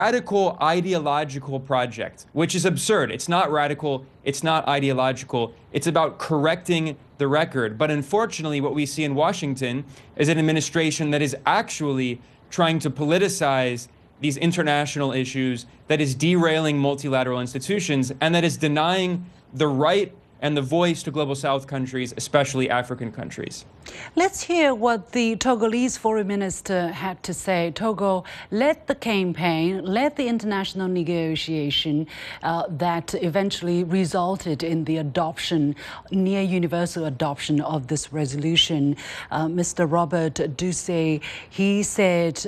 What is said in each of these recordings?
radical ideological project, which is absurd. It's not radical, it's not ideological. It's about correcting the record. But unfortunately, what we see in Washington is an administration that is actually trying to politicize these international issues, that is derailing multilateral institutions, and that is denying the right and the voice to global South countries, especially African countries. Let's hear what the Togolese foreign minister had to say. Togo led the campaign, led the international negotiation that eventually resulted in the adoption, near universal adoption of this resolution. Mr. Robert Dussey, he said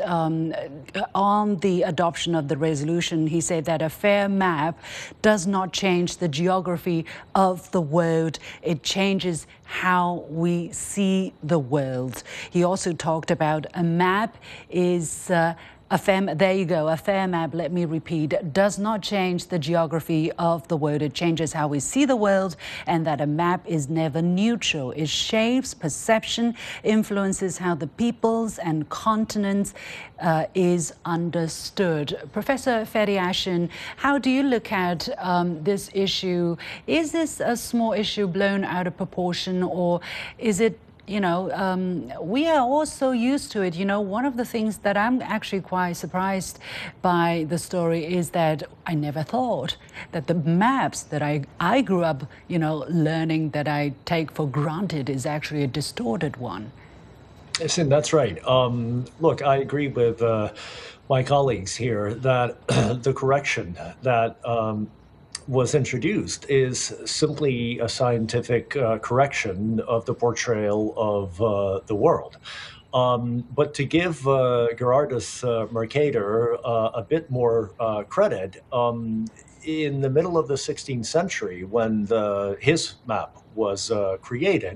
on the adoption of the resolution, he said that a fair map does not change the geography of the world. It changes how we see the world. He also talked about a map is there you go, a fair map, let me repeat, does not change the geography of the world. It changes how we see the world, and that a map is never neutral. It shapes perception, influences how the peoples and continents is understood. Professor Feriashin, how do you look at this issue? Is this a small issue blown out of proportion, or is it, we are all so used to it. One of the things that I'm actually quite surprised by the story is that I never thought that the maps that I grew up, learning, that I take for granted, is actually a distorted one. Listen, that's right. Look, I agree with my colleagues here that the correction that was introduced is simply a scientific correction of the portrayal of the world. But to give Gerardus Mercator a bit more credit, in the middle of the 16th century, when his map was created,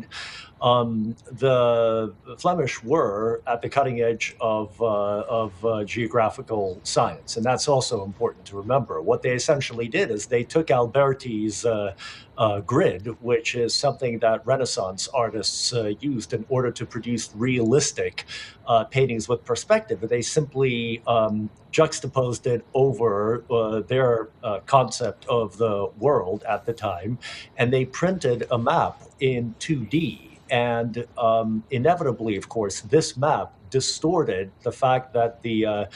the Flemish were at the cutting edge of geographical science, and that's also important to remember. What they essentially did is they took Alberti's grid, which is something that Renaissance artists used in order to produce realistic paintings with perspective. They simply juxtaposed it over their concept of the world at the time, and they printed a map in 2D. And inevitably, of course, this map distorted the fact that the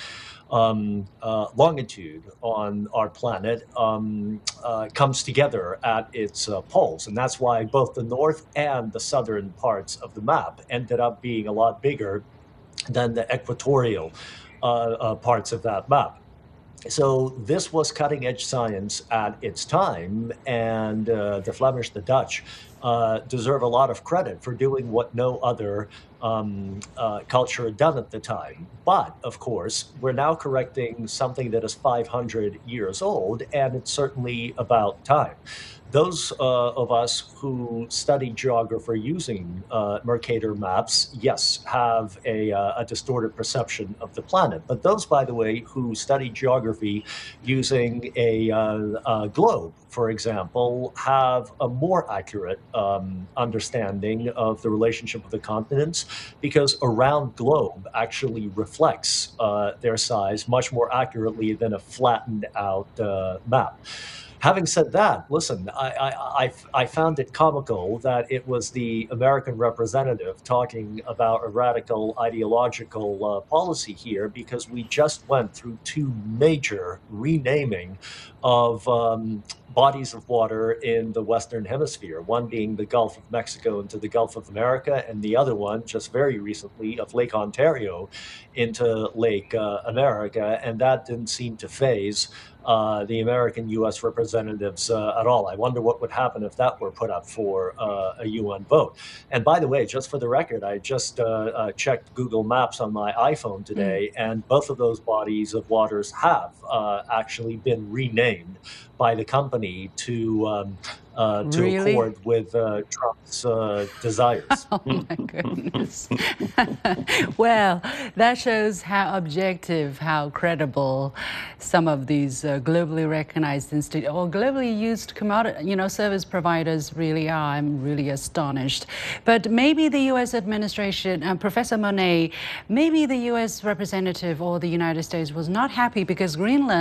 longitude on our planet comes together at its poles. And that's why both the north and the southern parts of the map ended up being a lot bigger than the equatorial parts of that map. So this was cutting edge science at its time, and the Flemish, the Dutch, deserve a lot of credit for doing what no other culture had done at the time. But, of course, we're now correcting something that is 500 years old, and it's certainly about time. Those of us who study geography using Mercator maps, yes, have a distorted perception of the planet. But those, by the way, who study geography using a globe, for example, have a more accurate understanding of the relationship of the continents, because a round globe actually reflects their size much more accurately than a flattened out map. Having said that, listen, I found it comical that it was the American representative talking about a radical ideological policy here, because we just went through two major renaming of bodies of water in the Western Hemisphere, one being the Gulf of Mexico into the Gulf of America, and the other one, just very recently, of Lake Ontario into Lake America, and that didn't seem to faze the American U.S. representatives at all. I wonder what would happen if that were put up for a UN vote. And by the way, just for the record, I just checked Google Maps on my iPhone today, and both of those bodies of waters have actually been renamed by the company to to Really? accord with Trump's desires. Oh my goodness. Well, that shows how objective, how credible some of these globally recognized or globally used commodity, service providers really are. I'm really astonished. But maybe the U.S. administration, Professor Monet, maybe the U.S. representative or the United States was not happy because Greenland